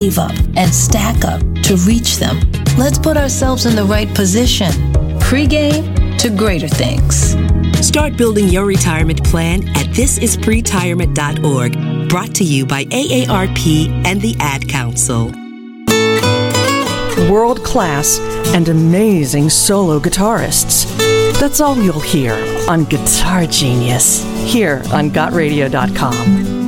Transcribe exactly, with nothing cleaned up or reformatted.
save up and stack up to reach them. Let's put ourselves in the right position. Pre-game to greater things. Start building your retirement plan at this is pretirement dot org. Brought to you by A A R P and the Ad Council. World-class and amazing solo guitarists. That's all you'll hear on Guitar Genius, here on got radio dot com.